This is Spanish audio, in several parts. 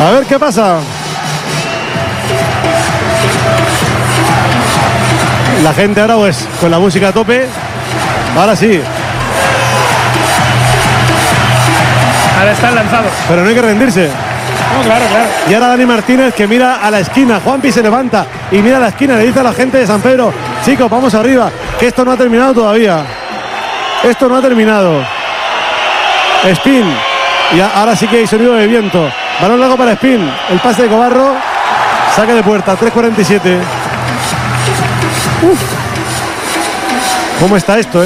A ver qué pasa. La gente ahora pues con la música a tope. Ahora sí. Ahora están lanzados. Pero no hay que rendirse. No, claro. Y ahora Dani Martínez, que mira a la esquina. Juanpi se levanta y mira a la esquina. Le dice a la gente de San Pedro: chicos, vamos arriba, que esto no ha terminado todavía. Esto no ha terminado. Spin. Y ahora sí que hay sonido de viento. Balón largo para Spin. El pase de Cobarro. Saque de puerta. 3:47. ¿Cómo está esto,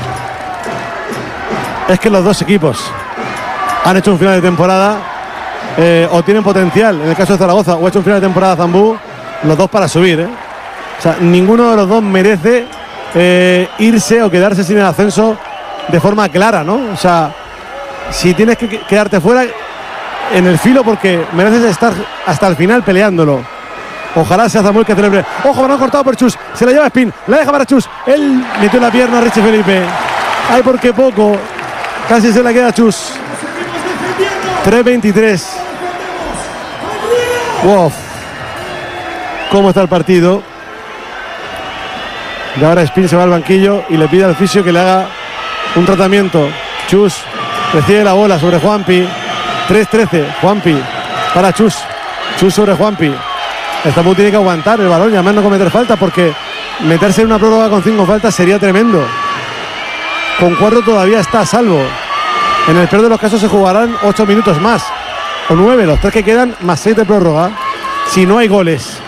Es que los dos equipos han hecho un final de temporada o tienen potencial, en el caso de Zaragoza, o ha hecho un final de temporada Zambú, los dos para subir, O sea, ninguno de los dos merece irse o quedarse sin el ascenso de forma clara, ¿no? O sea, si tienes que quedarte fuera, en el filo, porque mereces estar hasta el final peleándolo. Ojalá sea Zambuesa que celebre. Ojo, balón cortado por Chus. Se la lleva Spin. La deja para Chus. Él metió la pierna a Richie Felipe. Ay, porque poco. Casi se la queda Chus. 3:23. Wow. ¿Cómo está el partido? Y ahora Spin se va al banquillo y le pide al fisio que le haga un tratamiento. Chus recibe la bola sobre Juanpi. 3:13. Juanpi para Chus. Chus sobre Juanpi. Zambú tiene que aguantar el balón y además no cometer falta, porque meterse en una prórroga con 5 faltas sería tremendo. Con 4 todavía está a salvo. En el peor de los casos se jugarán 8 minutos más, o 9, los 3 que quedan, más 6 de prórroga, si no hay goles.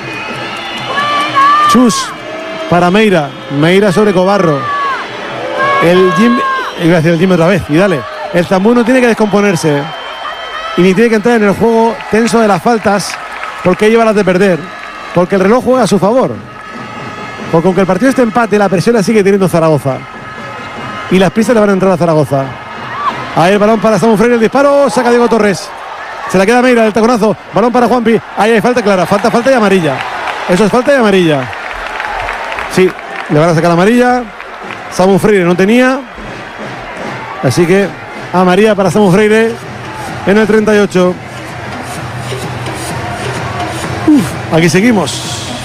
Chus para Meira. Meira sobre Cobarro. El Jim otra vez, y dale. El Zambú no tiene que descomponerse y ni tiene que entrar en el juego tenso de las faltas, porque lleva las de perder, porque el reloj juega a su favor, porque aunque el partido esté empate, la presión la sigue teniendo Zaragoza y las prisas le van a entrar a Zaragoza. Ahí el balón para Samu Freire, el disparo, saca Diego Torres, se la queda Meira, el taconazo, balón para Juanpi. Ahí hay falta clara, falta y amarilla. Eso es falta y amarilla. Sí, le van a sacar amarilla. Samu Freire no tenía, así que amarilla para Samu Freire en el 38. Aquí seguimos.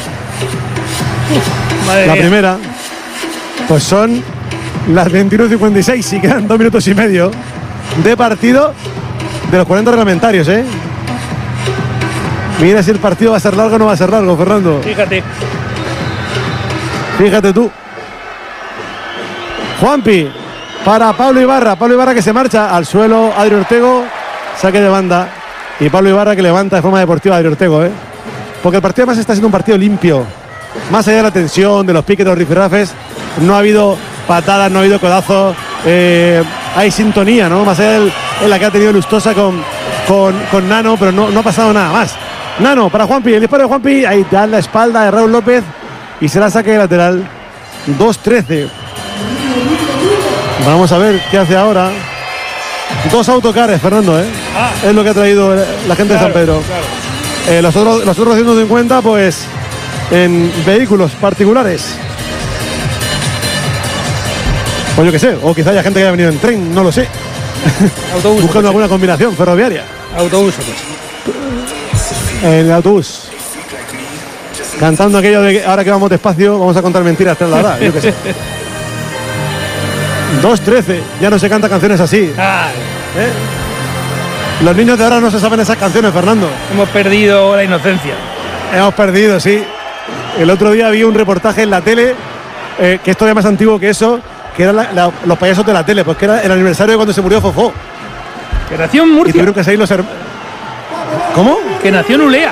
La primera, pues son las 21:56 y quedan 2 minutos y medio de partido de los 40 reglamentarios, Mira si el partido va a ser largo o no va a ser largo, Fernando. Fíjate tú. Juanpi para Pablo Ibarra. Pablo Ibarra que se marcha al suelo. Adri Ortego, saque de banda. Y Pablo Ibarra que levanta de forma deportiva a Adri Ortego, Porque el partido además está siendo un partido limpio. Más allá de la tensión, de los piques, de los rifirrafes, no ha habido patadas, no ha habido codazos. Hay sintonía, ¿no? Más allá de la que ha tenido Lustosa con Nano, pero no ha pasado nada más. Nano para Juanpi, el disparo de Juanpi. Ahí da la espalda de Raúl López y se la saque de lateral. 2:13. Vamos a ver qué hace ahora. 2 autocares, Fernando, Es lo que ha traído la gente de San Pedro. Claro. Los otros 150 pues en vehículos particulares, o yo qué sé, o quizá haya gente que haya venido en tren, no lo sé. Autobús, buscando alguna combinación ferroviaria. Autobús, pues. En el autobús, cantando aquello de que ahora que vamos despacio vamos a contar mentiras tras la verdad, yo qué sé. 2:13, ya no se canta canciones así. Los niños de ahora no se saben esas canciones, Fernando. Hemos perdido la inocencia. Hemos perdido, sí. El otro día vi un reportaje en la tele, que es todavía más antiguo que eso, que eran los payasos de la tele, pues que era el aniversario de cuando se murió Fofó. Que nació en Murcia. Y tuvieron que salir los ¿Cómo? Que nació en Ulea.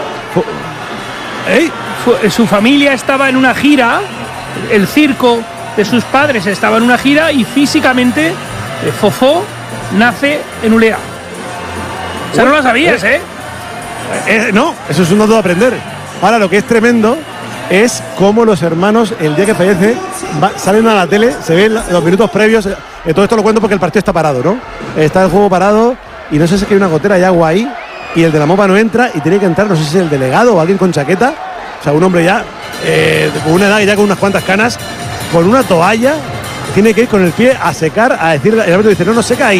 Su familia estaba en una gira, el circo de sus padres estaba en una gira y físicamente Fofó nace en Ulea. O sea, no lo sabías, No, eso es un dato de aprender. Ahora, lo que es tremendo es cómo los hermanos, el día que fallece, salen a la tele, se ven los minutos previos. Todo esto lo cuento porque el partido está parado, ¿no? Está el juego parado y no sé si hay una gotera de agua ahí y el de la Mopa no entra y tiene que entrar, no sé si es el delegado o alguien con chaqueta. O sea, un hombre ya, con una edad y ya con unas cuantas canas, con una toalla, tiene que ir con el pie a secar, a decir, el árbitro dice, no seca ahí.